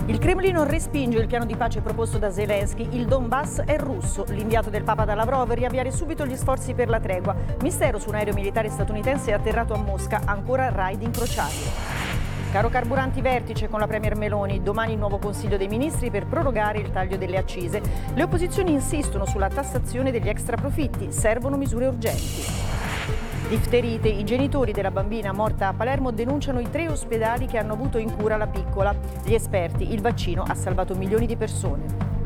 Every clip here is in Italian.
Il Cremlino respinge il piano di pace proposto da Zelensky. Il Donbass è russo. L'inviato del Papa da Lavrov: riavviare subito gli sforzi per la tregua. Mistero su un aereo militare statunitense atterrato a Mosca. Ancora raid incrociati. Caro carburanti vertice con la Premier Meloni. Domani il nuovo Consiglio dei Ministri per prorogare il taglio delle accise. Le opposizioni insistono sulla tassazione degli extraprofitti. Servono misure urgenti. Difterite. I genitori della bambina morta a Palermo denunciano i 3 ospedali che hanno avuto in cura la piccola. Gli esperti: il vaccino ha salvato milioni di persone.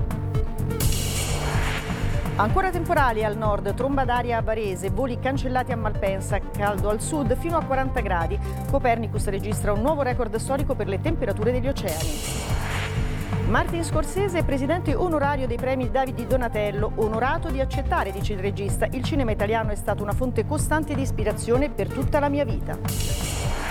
Ancora temporali al nord, tromba d'aria a Varese, voli cancellati a Malpensa, caldo al sud fino a 40 gradi. Copernicus registra un nuovo record storico per le temperature degli oceani. Martin Scorsese, presidente onorario dei premi David di Donatello, onorato di accettare, dice il regista. Il cinema italiano è stato una fonte costante di ispirazione per tutta la mia vita.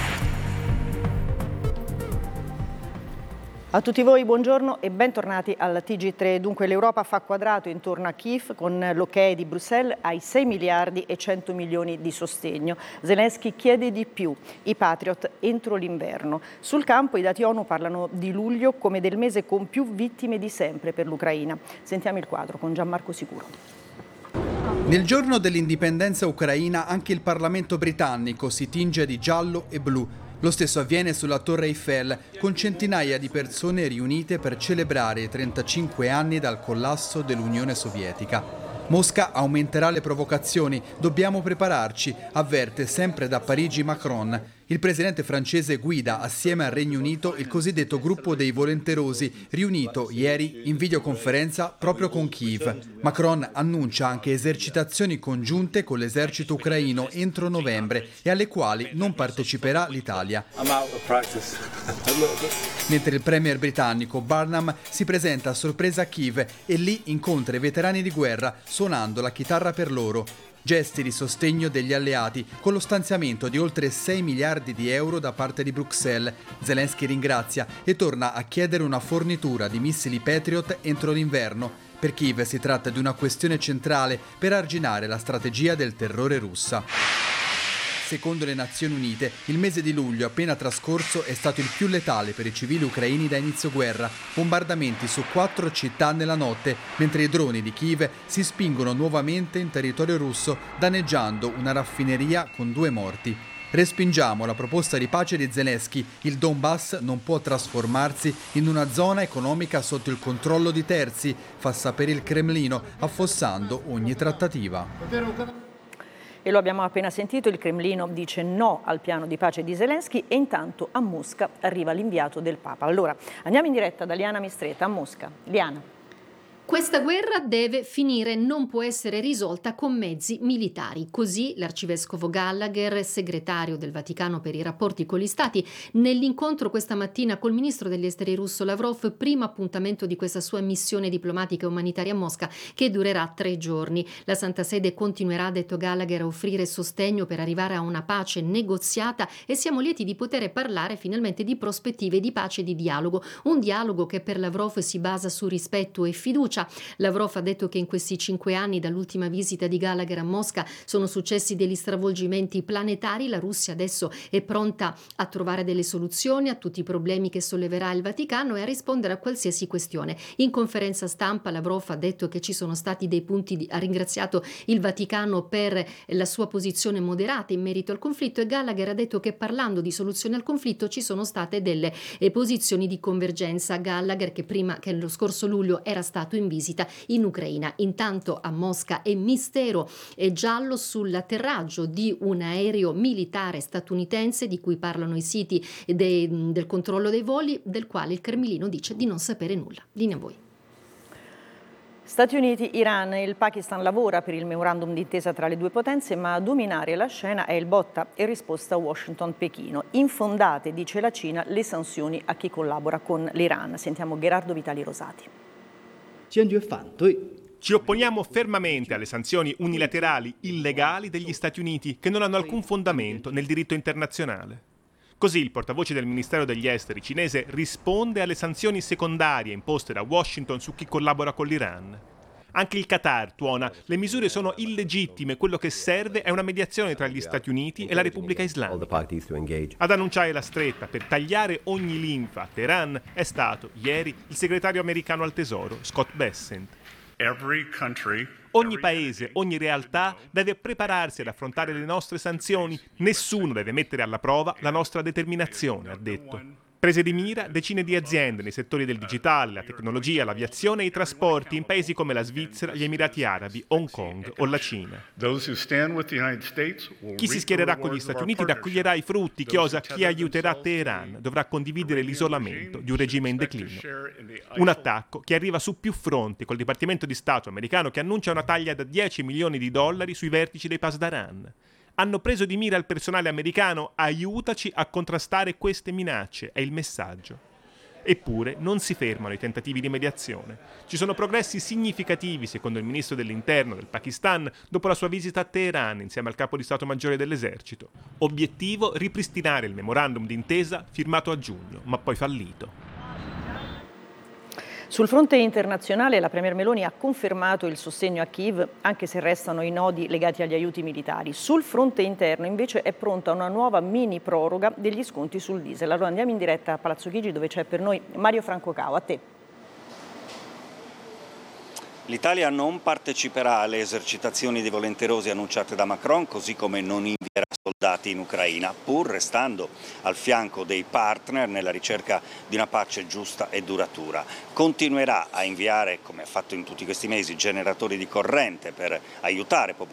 A tutti voi buongiorno e bentornati al TG3. Dunque l'Europa fa quadrato intorno a Kiev con l'ok di Bruxelles ai 6 miliardi e 100 milioni di sostegno. Zelensky chiede di più, i Patriot entro l'inverno. Sul campo i dati ONU parlano di luglio come del mese con più vittime di sempre per l'Ucraina. Sentiamo il quadro con Gianmarco Sicuro. Nel giorno dell'indipendenza ucraina anche il Parlamento britannico si tinge di giallo e blu. Lo stesso avviene sulla Torre Eiffel, con centinaia di persone riunite per celebrare i 35 anni dal collasso dell'Unione Sovietica. Mosca aumenterà le provocazioni, dobbiamo prepararci, avverte sempre da Parigi Macron. Il presidente francese guida assieme al Regno Unito il cosiddetto gruppo dei volenterosi, riunito ieri in videoconferenza proprio con Kiev. Macron annuncia anche esercitazioni congiunte con l'esercito ucraino entro novembre e alle quali non parteciperà l'Italia. Mentre il premier britannico Barnum si presenta a sorpresa a Kiev e lì incontra i veterani di guerra suonando la chitarra per loro. Gesti di sostegno degli alleati con lo stanziamento di oltre 6 miliardi di euro da parte di Bruxelles. Zelensky ringrazia e torna a chiedere una fornitura di missili Patriot entro l'inverno. Per Kiev si tratta di una questione centrale per arginare la strategia del terrore russa. Secondo le Nazioni Unite, il mese di luglio appena trascorso è stato il più letale per i civili ucraini da inizio guerra. Bombardamenti su 4 città nella notte, mentre i droni di Kiev si spingono nuovamente in territorio russo, danneggiando una raffineria con 2 morti. Respingiamo la proposta di pace di Zelensky. Il Donbass non può trasformarsi in una zona economica sotto il controllo di terzi, fa sapere il Cremlino, affossando ogni trattativa. E lo abbiamo appena sentito, il Cremlino dice no al piano di pace di Zelensky e intanto a Mosca arriva l'inviato del Papa. Allora andiamo in diretta da Liana Mistreta a Mosca. Liana. Questa guerra deve finire, non può essere risolta con mezzi militari. Così l'arcivescovo Gallagher, segretario del Vaticano per i rapporti con gli stati, nell'incontro questa mattina col ministro degli esteri russo Lavrov, primo appuntamento di questa sua missione diplomatica e umanitaria a Mosca, che durerà 3 giorni. La Santa Sede continuerà, ha detto Gallagher, a offrire sostegno per arrivare a una pace negoziata e siamo lieti di poter parlare finalmente di prospettive di pace e di dialogo. Un dialogo che per Lavrov si basa su rispetto e fiducia. Lavrov ha detto che in questi 5 anni dall'ultima visita di Gallagher a Mosca sono successi degli stravolgimenti planetari. La Russia adesso è pronta a trovare delle soluzioni a tutti i problemi che solleverà il Vaticano e a rispondere a qualsiasi questione. In conferenza stampa Lavrov ha detto che ci sono stati dei punti, ha ringraziato il Vaticano per la sua posizione moderata in merito al conflitto, e Gallagher ha detto che parlando di soluzione al conflitto ci sono state delle posizioni di convergenza. Gallagher, che lo scorso luglio era stato in visita in Ucraina. Intanto a Mosca è mistero e giallo sull'atterraggio di un aereo militare statunitense di cui parlano i siti del controllo dei voli, del quale il Cremlino dice di non sapere nulla. Linea a voi. Stati Uniti, Iran e il Pakistan lavora per il memorandum d'intesa tra le 2 potenze, ma a dominare la scena è il botta e risposta Washington-Pechino. Infondate, dice la Cina, le sanzioni a chi collabora con l'Iran. Sentiamo Gerardo Vitali Rosati. Ci opponiamo fermamente alle sanzioni unilaterali illegali degli Stati Uniti che non hanno alcun fondamento nel diritto internazionale. Così il portavoce del Ministero degli Esteri cinese risponde alle sanzioni secondarie imposte da Washington su chi collabora con l'Iran. Anche il Qatar tuona, le misure sono illegittime, quello che serve è una mediazione tra gli Stati Uniti e la Repubblica Islamica. Ad annunciare la stretta per tagliare ogni linfa a Teheran è stato, ieri, il segretario americano al Tesoro, Scott Bessent. Ogni paese, ogni realtà deve prepararsi ad affrontare le nostre sanzioni, nessuno deve mettere alla prova la nostra determinazione, ha detto. Prese di mira decine di aziende nei settori del digitale, la tecnologia, l'aviazione e i trasporti in paesi come la Svizzera, gli Emirati Arabi, Hong Kong o la Cina. Chi si schiererà con gli Stati Uniti raccoglierà i frutti, chi aiuterà Teheran dovrà condividere l'isolamento di un regime in declino. Un attacco che arriva su più fronti, col Dipartimento di Stato americano che annuncia una taglia da $10 milioni sui vertici dei Pasdaran. Hanno preso di mira il personale americano, aiutaci a contrastare queste minacce, è il messaggio. Eppure non si fermano i tentativi di mediazione. Ci sono progressi significativi, secondo il ministro dell'Interno del Pakistan, dopo la sua visita a Teheran insieme al capo di Stato Maggiore dell'Esercito. Obiettivo: ripristinare il memorandum d'intesa firmato a giugno, ma poi fallito. Sul fronte internazionale la Premier Meloni ha confermato il sostegno a Kiev, anche se restano i nodi legati agli aiuti militari. Sul fronte interno invece è pronta una nuova mini proroga degli sconti sul diesel. Allora andiamo in diretta a Palazzo Chigi dove c'è per noi Mario Franco Cao. A te. L'Italia non parteciperà alle esercitazioni dei volenterosi annunciate da Macron, così come non invierà soldati in Ucraina, pur restando al fianco dei partner nella ricerca di una pace giusta e duratura. Continuerà a inviare, come ha fatto in tutti questi mesi, generatori di corrente per aiutare popolazioni